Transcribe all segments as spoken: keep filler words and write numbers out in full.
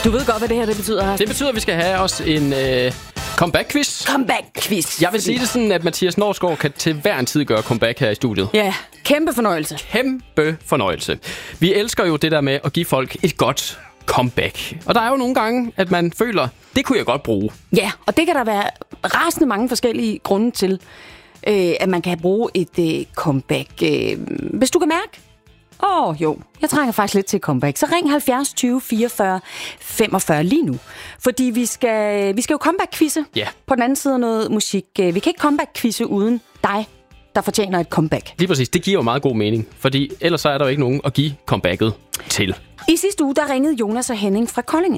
Du ved godt, hvad det her det betyder. Det betyder, at vi skal have os en øh, comeback-quiz. Comeback-quiz. Jeg vil sige det sådan, at Mathias Norsgaard kan til hver en tid gøre comeback her i studiet. Ja, kæmpe fornøjelse. Kæmpe fornøjelse. Vi elsker jo det der med at give folk et godt comeback. Og der er jo nogle gange, at man føler, det kunne jeg godt bruge. Ja, og det kan der være rasende mange forskellige grunde til, øh, at man kan bruge et øh, comeback. Øh, hvis du kan mærke, åh oh, jo, jeg trænger faktisk lidt til comeback, så ring halvfjerds tyve fireogfyrre femogfyrre lige nu. Fordi vi skal, vi skal jo comeback-quizze Ja. på den anden side af noget musik. Vi kan ikke comeback-quizze uden dig, der fortjener et comeback. Lige præcis, det giver jo meget god mening. Fordi ellers så er der jo ikke nogen at give comebacket til. I sidste uge, der ringede Jonas og Henning fra Koldingen.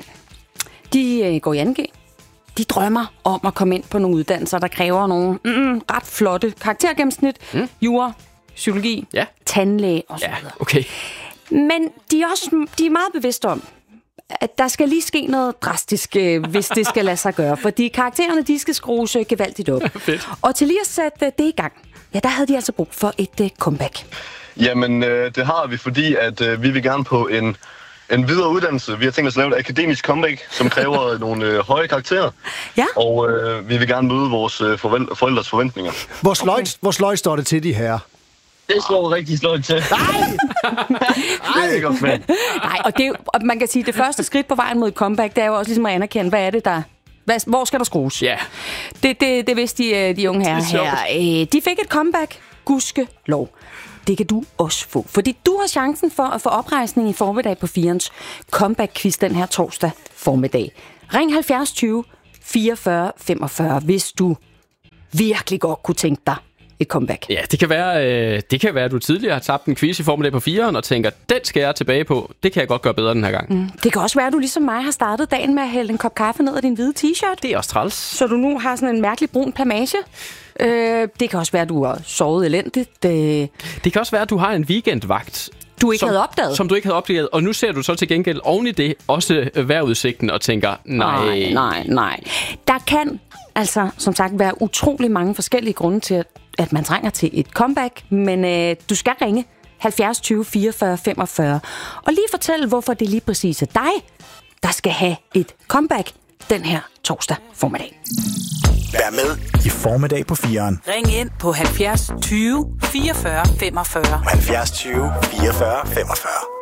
De øh, går i anden G. De drømmer om at komme ind på nogle uddannelser, der kræver nogle mm, ret flotte karaktergennemsnit. Mm. Jura, psykologi, Ja. tandlæge osv. Ja, okay. Men de er også de er meget bevidste om, at der skal lige ske noget drastisk, øh, hvis det skal lade sig gøre. Fordi karaktererne, de skal skrues øh, gevaldigt op. Fedt. Og til lige at sætte øh, det i gang, ja, der havde de altså brug for et øh, comeback. Jamen, øh, det har vi, fordi at øh, vi vil gerne på en, en videre uddannelse. Vi har tænkt os at lave et akademisk comeback, som kræver nogle øh, høje karakterer. Ja. Og øh, vi vil gerne møde vores øh, forvel- forældres forventninger. Hvor sløjt, okay. hvor sløjt står det til de her? Det slår rigtig sløjt til. Nej! Det er ikke godt svært. Nej, og, det, er jo- og man kan sige, at det første skridt på vejen mod et comeback, det er jo også ligesom at anerkende, hvad er det, der... Hvad, hvor skal der skrues? Ja. Det, det, det vidste de, øh, de unge herrer Det er her. Øh, De fik et comeback. Gudske lov. Det kan du også få. Fordi du har chancen for at få oprejsning i formiddag på firens comeback-quiz den her torsdag formiddag. Ring halvfjerds tyve fireogfyrre femogfyrre, hvis du virkelig godt kunne tænke dig et comeback. Ja, det kan være, øh, det kan være, at du tidligere har tabt en quiz i formiddag på firen og tænker, den skal jeg tilbage på. Det kan jeg godt gøre bedre den her gang. Mm. Det kan også være, at du ligesom mig har startet dagen med at hælde en kop kaffe ned af din hvide t-shirt. Det er også træls. Så du nu har sådan en mærkelig brun plamage. Øh, det kan også være, at du har sovet elendigt. Øh, Det kan også være, at du har en weekendvagt, du ikke som, havde opdaget. som du ikke havde opdaget. Og nu ser du så til gengæld oven i det også vejrudsigten og tænker, nej. Nej, nej, nej. Der kan altså, som sagt, være utrolig mange forskellige grunde til, at, at man trænger til et comeback. Men øh, du skal ringe halvfjerds tyve fireogfyrre femogfyrre. Og lige fortælle, hvorfor det lige præcis er dig, der skal have et comeback den her torsdag formiddag. Vær med i formiddag på fireren. Ring ind på halvfjerds tyve fireogfyrre femogfyrre. halvfjerds tyve fireogfyrre femogfyrre.